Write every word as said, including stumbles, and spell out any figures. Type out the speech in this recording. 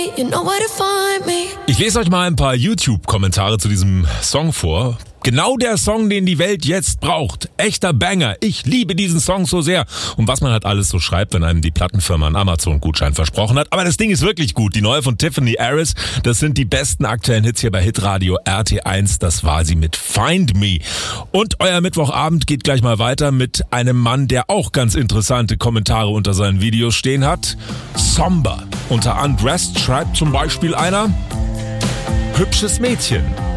You know where to find me. Ich lese euch mal ein paar YouTube-Kommentare zu diesem Song vor. Genau der Song, den die Welt jetzt braucht. Echter Banger. Ich liebe diesen Song so sehr. Und was man halt alles so schreibt, wenn einem die Plattenfirma einen Amazon-Gutschein versprochen hat. Aber das Ding ist wirklich gut. Die neue von Tiffany Harris, das sind die besten aktuellen Hits hier bei Hitradio R T eins. Das war sie mit Find Me. Und euer Mittwochabend geht gleich mal weiter mit einem Mann, der auch ganz interessante Kommentare unter seinen Videos stehen hat. Somber. Unter Undressed schreibt zum Beispiel einer: hübsches Mädchen.